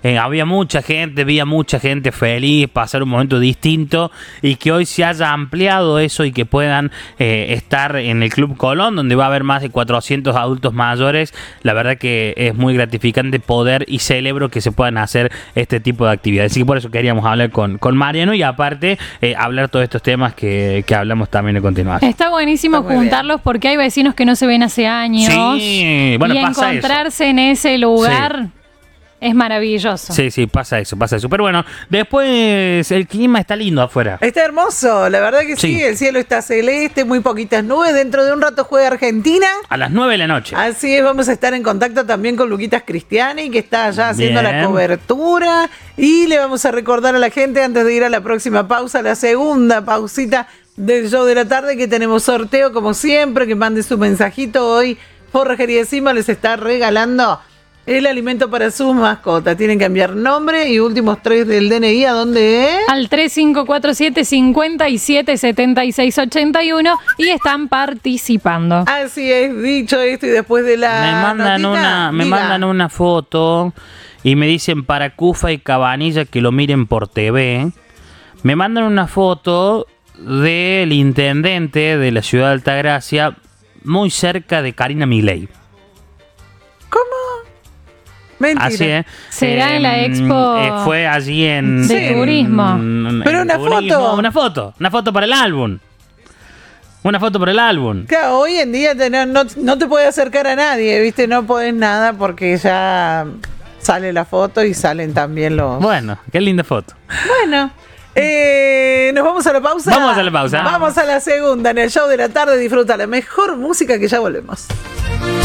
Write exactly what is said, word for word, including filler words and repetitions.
eh, había mucha gente, había mucha gente feliz, pasar un momento distinto, y que hoy se haya ampliado eso y que puedan eh, estar en el Club Colón, donde va a haber más de cuatrocientos adultos mayores. La verdad que es muy gratificante poder, y celebro que se puedan hacer este tipo de actividades. Así que por eso queríamos hablar con, con Mariano, y aparte eh, hablar todos estos temas que, que hablamos también a continuación. Está buenísimo Está juntarlos bien. Porque hay vecinos que no se ven hace años. Sí, bueno, y pasa encontrarse eso. en ese lugar... Sí. Es maravilloso. Sí, sí, pasa eso, pasa eso. Pero bueno, después el clima está lindo afuera. Está hermoso, la verdad que sí. sí. El cielo está celeste, muy poquitas nubes. Dentro de un rato juega Argentina. A las nueve de la noche. Así es, vamos a estar en contacto también con Luquitas Cristiani, que está allá haciendo Bien. la cobertura. Y le vamos a recordar a la gente, antes de ir a la próxima pausa, la segunda pausita del show de la tarde, que tenemos sorteo como siempre, que mande su mensajito. Hoy Forrajería Cima les está regalando el alimento para sus mascotas. Tienen que enviar nombre y últimos tres del D N I. ¿A dónde es? Al tres cinco cuatro siete, cinco siete, siete seis ocho uno, y están participando. Así es, dicho esto, y después de la me mandan notita, una me mandan una foto y me dicen para Cufa y Cabanilla que lo miren por T V. Me mandan una foto del intendente de la ciudad de Altagracia, muy cerca de Karina Milei. ¿Cómo? Mentira. Así es. ¿Será eh, en la expo? Eh, fue allí en... De en, turismo. En, Pero en una turismo, foto. Una foto. Una foto para el álbum. Una foto para el álbum. Claro, hoy en día te, no, no, no te puedes acercar a nadie, ¿viste? No podés nada porque ya sale la foto y salen también los... Bueno, qué linda foto. Bueno, eh, ¿nos vamos a la pausa? Vamos a la pausa. Vamos a la segunda en el show de la tarde. Disfruta la mejor música, que ya volvemos.